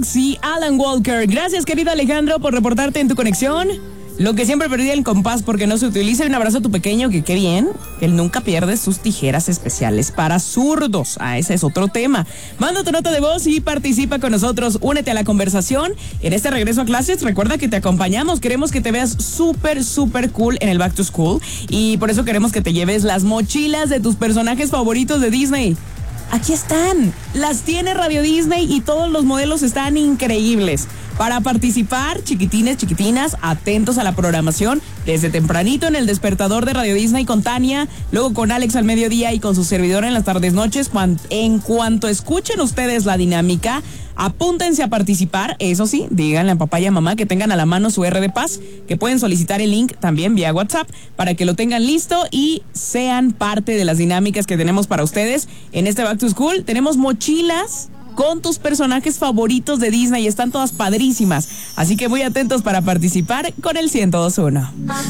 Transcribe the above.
Max y Alan Walker. Gracias, querido Alejandro, por reportarte en tu conexión. Lo que siempre perdí el compás porque no se utiliza. Y un abrazo a tu pequeño, que qué bien, que él nunca pierde sus tijeras especiales para zurdos. Ese es otro tema. Manda tu nota de voz y participa con nosotros. Únete a la conversación. En este regreso a clases, recuerda que te acompañamos. Queremos que te veas súper, súper cool en el Back to School. Y por eso queremos que te lleves las mochilas de tus personajes favoritos de Disney. Aquí están. Las tiene Radio Disney y todos los modelos están increíbles. Para participar, chiquitines, chiquitinas, atentos a la programación desde tempranito en el despertador de Radio Disney con Tania, luego con Alex al mediodía y con su servidor en las tardes noches. En cuanto escuchen ustedes la dinámica, apúntense a participar. Eso sí, díganle a papá y a mamá que tengan a la mano su R de Paz, que pueden solicitar el link también vía WhatsApp para que lo tengan listo y sean parte de las dinámicas que tenemos para ustedes. En este Back to School tenemos mochilas con tus personajes favoritos de Disney. Están todas padrísimas. Así que muy atentos para participar con el 1021.